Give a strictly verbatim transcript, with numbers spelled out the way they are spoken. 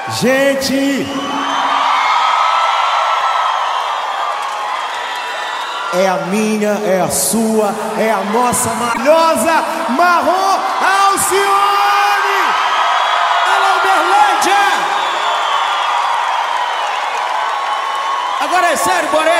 Gente, é a minha, é a sua, é a nossa maravilhosa Marrom Alcione! Alô, Uberlândia! Agora é sério, Borel!